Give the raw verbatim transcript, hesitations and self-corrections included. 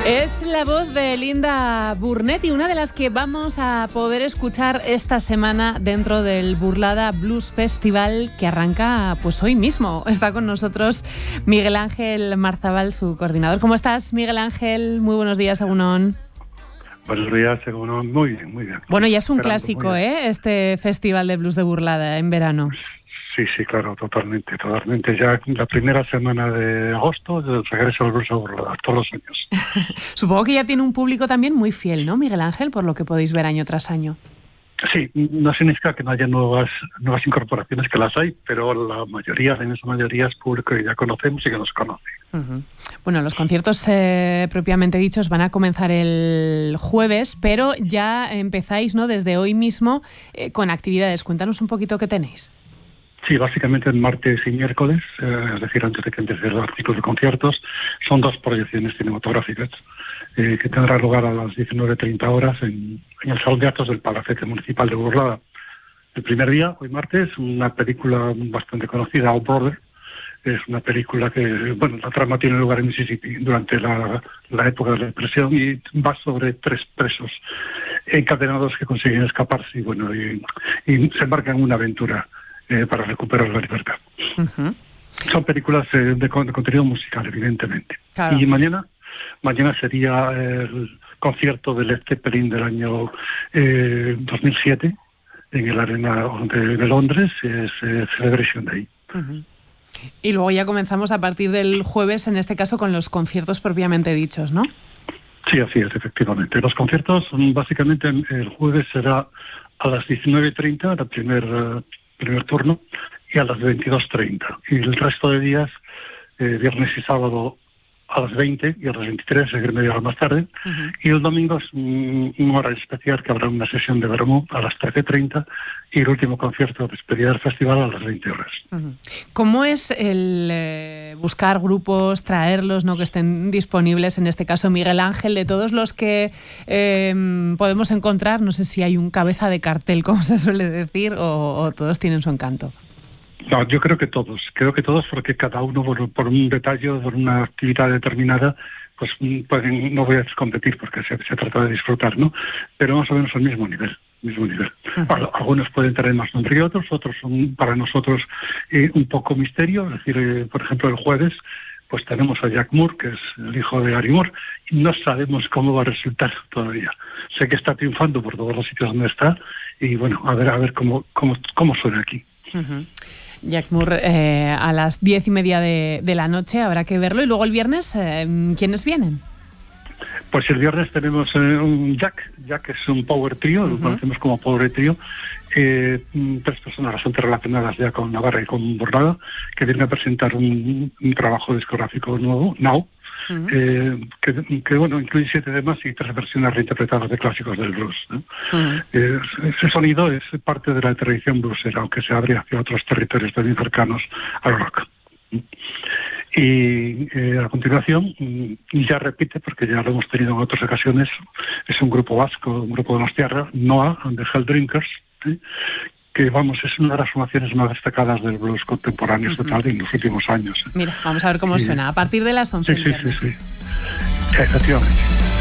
Es la voz de Linda Burnetti, una de las que vamos a poder escuchar esta semana dentro del Burlada Blues Festival, que arranca pues hoy mismo. Está con nosotros Miguel Ángel Marzabal, su coordinador. ¿Cómo estás, Miguel Ángel? Muy buenos días, Egunon. Buenos días, Egunon. Muy bien, muy bien. Bueno, ya es un Esperando, clásico, ¿eh? Este Festival de Blues de Burlada en verano. Sí, sí, claro, totalmente, totalmente. Ya la primera semana de agosto regreso al Blues de Burlada, todos los años. Supongo que ya tiene un público también muy fiel, ¿no, Miguel Ángel? Por lo que podéis ver año tras año. Sí, no significa que no haya nuevas nuevas incorporaciones, que las hay, pero la mayoría, la inmensa mayoría es público que ya conocemos y que nos conoce. Uh-huh. Bueno, los conciertos eh, propiamente dichos van a comenzar el jueves, pero ya empezáis, ¿no?, desde hoy mismo eh, con actividades. Cuéntanos un poquito qué tenéis. Sí, básicamente el martes y miércoles, eh, es decir, antes de que empiece el ciclo de conciertos, son dos proyecciones cinematográficas eh, que tendrán lugar a las diecinueve treinta horas en, en el Salón de Actos del Palacete Municipal de Burlada. El primer día, hoy martes, una película bastante conocida, Our Brother. Es una película que, bueno, la trama tiene lugar en Mississippi durante la, la época de la depresión y va sobre tres presos encadenados que consiguen escaparse y, bueno, y, y se embarcan en una aventura Eh, para recuperar la libertad. Uh-huh. Son películas eh, de, de contenido musical, evidentemente. Claro. Y mañana mañana sería el concierto de Led Zeppelin del año eh, dos mil siete en el Arena de, de Londres, es eh, Celebration Day. Uh-huh. Y luego ya comenzamos a partir del jueves, en este caso, con los conciertos propiamente dichos, ¿no? Sí, así es, efectivamente. Los conciertos, básicamente, el jueves será a las diecinueve treinta, la primera... primer turno, y a las veintidós treinta. Y el resto de días, eh, viernes y sábado, a las veinte y a las veintitrés, seguir media hora más tarde. Uh-huh. Y el domingo es un, un hora especial, que habrá una sesión de vermú a las trece treinta y el último concierto de despedida del festival a las veinte horas. Uh-huh. ¿Cómo es el eh, buscar grupos, traerlos, ¿no?, que estén disponibles, en este caso Miguel Ángel, de todos los que eh, podemos encontrar? No sé si hay un cabeza de cartel, como se suele decir, o, o todos tienen su encanto. No, yo creo que todos, creo que todos porque cada uno por, por un detalle, por una actividad determinada, pues pueden, no voy a competir porque se, se trata de disfrutar, ¿no? Pero más o menos al mismo nivel, mismo nivel. Uh-huh. Algunos pueden tener más nombre que otros, otros son para nosotros eh, un poco misterio, es decir, eh, por ejemplo, el jueves pues tenemos a Jack Moore, que es el hijo de Gary Moore, y no sabemos cómo va a resultar todavía. Sé que está triunfando por todos los sitios donde está, y bueno, a ver a ver cómo cómo, cómo suena aquí. Uh-huh. Jack Moore eh, a las diez y media de, de la noche, habrá que verlo. Y luego el viernes, eh, ¿quiénes vienen? Pues el viernes tenemos eh, un Jack, Jack es un power trio, uh-huh. Lo conocemos como power trio, eh, tres personas bastante relacionadas ya con Navarra y con Burlada, que vienen a presentar un, un trabajo discográfico nuevo, Now, uh-huh. eh, que, que bueno, incluye siete temas y tres versiones reinterpretadas de clásicos del blues, ¿no? Uh-huh. eh, ese sonido es parte de la tradición bluesera, aunque se abre hacia otros territorios también cercanos al rock. Y eh, a continuación, ya repite, porque ya lo hemos tenido en otras ocasiones, es un grupo vasco, un grupo de Donostiarra, Noah and the Helldrinkers, ¿sí?, que vamos, es una de las formaciones más destacadas del blues contemporáneo uh-huh. total en los últimos años. Mira, vamos a ver cómo y, suena, a partir de las once. Sí, sí, sí, sí, efectivamente.